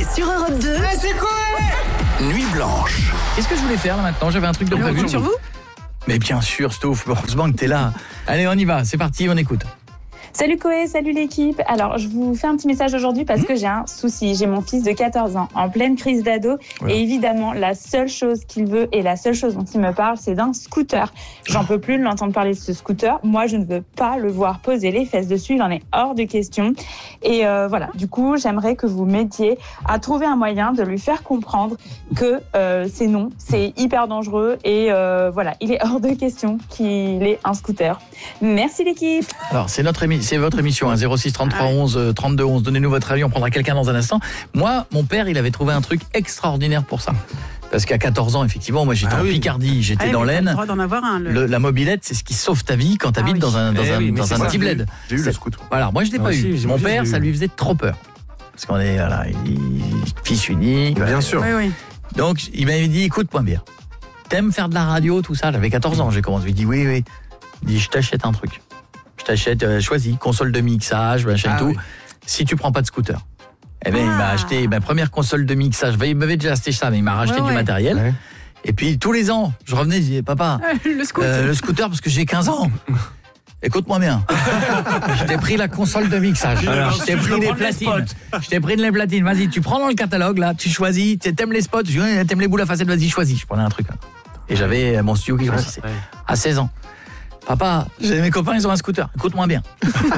sur Europe 2. C'est quoi? Nuit blanche. Qu'est-ce que je voulais faire là maintenant? J'avais un truc de On prévu. compte sur vous. Mais bien sûr, Stouff, heureusement que t'es là. Allez, on y va, c'est parti, on écoute. Salut Koé, salut l'équipe. Alors, je vous fais un petit message aujourd'hui parce que j'ai un souci. J'ai mon fils de 14 ans en pleine crise d'ado. Voilà. Et évidemment, la seule chose qu'il veut et la seule chose dont il me parle, c'est d'un scooter. J'en peux plus de l'entendre parler de ce scooter. Moi, je ne veux pas le voir poser les fesses dessus. Il en est hors de question. Et voilà, du coup, j'aimerais que vous m'aidiez à trouver un moyen de lui faire comprendre que c'est non, c'est hyper dangereux. Et voilà, il est hors de question qu'il ait un scooter. Merci l'équipe. Alors, c'est votre émission, hein, 06 33 11 32 11. Donnez-nous votre avis, on prendra quelqu'un dans un instant. Moi, mon père, il avait trouvé un truc extraordinaire pour ça. Parce qu'à 14 ans, effectivement, moi j'étais en Picardie, j'étais dans l'Aisne. Droit d'en avoir un. La mobilette, c'est ce qui sauve ta vie quand tu habites dans un petit bled. J'ai eu le scooter. Voilà, moi je l'ai pas eu. Mon père, ça lui faisait trop peur. Parce qu'on est fils unique. Bien sûr. Oui. Donc, il m'avait dit, écoute-moi bien. T'aimes faire de la radio, tout ça? J'avais 14 ans, j'ai commencé. Il dit, oui. Il dit, je t'achète un truc. Je t'achète, choisis, console de mixage, machin, tout. Oui. Si tu prends pas de scooter. Eh bien, il m'a acheté ma première console de mixage. Il m'avait déjà acheté ça, mais il m'a racheté du matériel. Ouais. Et puis, tous les ans, je revenais, je disais, papa, le scooter, parce que j'ai 15 ans. Écoute-moi bien. Je t'ai pris la console de mixage. Je t'ai pris des platines. Je t'ai pris les platines. Vas-y, tu prends dans le catalogue, là, tu choisis. T'aimes les spots, t'aimes les boules à facettes, vas-y, choisis. Je prenais un truc. Là. Et j'avais mon studio qui grossissait. À 16 ans. Papa, mes copains, ils ont un scooter. Écoute-moi bien.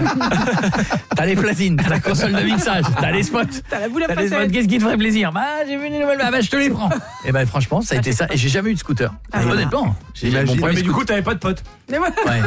T'as les platines, t'as la console de mixage, t'as les spots. T'as la boule à facettes. Qu'est-ce qui te ferait plaisir? J'ai vu une nouvelle, je te les prends. Et ben franchement, ça a été ça. Et j'ai jamais eu de scooter. Honnêtement. Mais du coup, t'avais pas de potes. Mais ouais.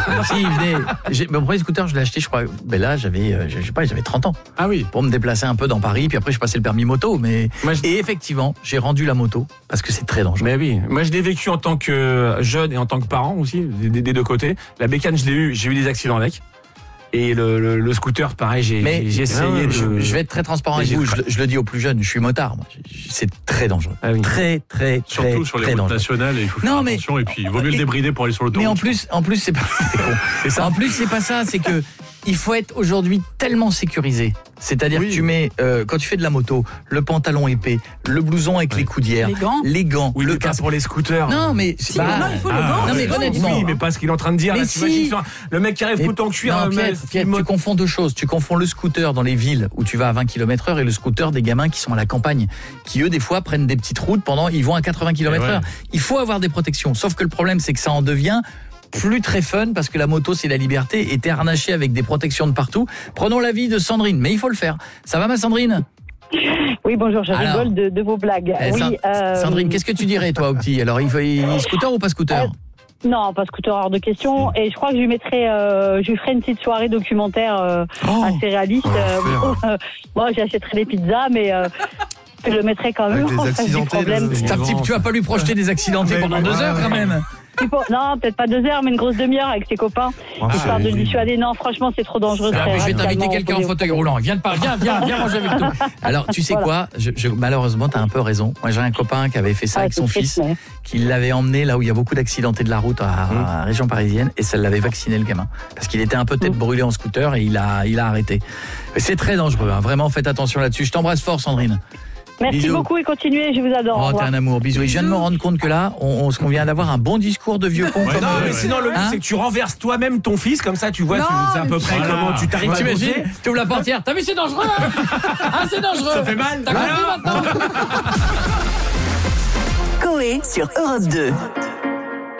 Mon premier scooter, je l'ai acheté, je crois. Ben là, j'avais 30 ans. Ah oui. Pour me déplacer un peu dans Paris. Puis après, je passais le permis moto. Et effectivement, j'ai rendu la moto parce que c'est très dangereux. Mais oui. Moi, je l'ai vécu en tant que jeune et en tant que parent aussi, des deux côtés. La bécane, j'ai eu des accidents avec. Et le scooter, pareil, j'ai essayé. Je vais être très transparent avec vous. Je le dis aux plus jeunes. Je suis motard. Moi. C'est très dangereux. Ah oui. Très surtout sur les routes nationales. Il faut faire attention. Et puis, il vaut mieux le débrider pour aller sur l'autoroute. Mais en plus, c'est pas. C'est ça. En plus, c'est pas ça. C'est que il faut être aujourd'hui tellement sécurisé. C'est-à-dire que tu mets, quand tu fais de la moto, le pantalon épais, le blouson avec les coudières, les gants, le casque pour les scooters. Non, mais il faut le gant. Non, mais honnêtement. Oui, mais pas ce qu'il est en train de dire. Mais là, si. Le mec qui arrive tout en cuir. Pierre, tu confonds deux choses. Tu confonds le scooter dans les villes où tu vas à 20 km/h et le scooter des gamins qui sont à la campagne, qui eux, des fois, prennent des petites routes ils vont à 80 km/h. Il faut avoir des protections. Sauf que le problème, c'est que ça en devient plus très fun parce que la moto c'est la liberté et t'es harnaché avec des protections de partout. Prenons l'avis de Sandrine, mais il faut le faire. Ça va ma Sandrine? Oui, bonjour, je rigole de vos blagues. Sandrine, qu'est-ce que tu dirais toi au petit? Alors il scooter ou pas scooter? Non, pas scooter hors de question. Et je crois que je lui ferai une petite soirée documentaire assez réaliste. Moi, j'achèterai des pizzas, mais je le mettrai quand même. Avec des accidentés. Tu vas pas lui projeter des accidentés pendant 2 heures quand même. Non, peut-être pas 2 heures, mais une grosse demi-heure avec ses copains. Histoire de le dissuader. Non, franchement, c'est trop dangereux. Je vais t'inviter quelqu'un en fauteuil roulant. Viens manger avec nous. Alors, tu sais quoi? Malheureusement, t'as un peu raison. Moi, j'ai un copain qui avait fait ça avec son fils, qui l'avait emmené là où il y a beaucoup d'accidentés de la route à la région parisienne, et ça l'avait vacciné le gamin. Parce qu'il était un peu tête brûlée en scooter et il a arrêté. C'est très dangereux. Vraiment, faites attention là-dessus. Je t'embrasse fort, Sandrine. Merci beaucoup et continuez, je vous adore. Oh, t'es un amour, bisous. Et je viens de me rendre compte que là, on vient d'avoir un bon discours de vieux con. Mais sinon, le but, c'est que tu renverses toi-même ton fils, comme ça, tu vois, tu sais à peu près comment tu t'arrives à bosser. Tu ouvres la portière. T'as vu, c'est dangereux, hein? C'est dangereux. Ça fait mal. T'as compris maintenant? Koé sur Europe 2.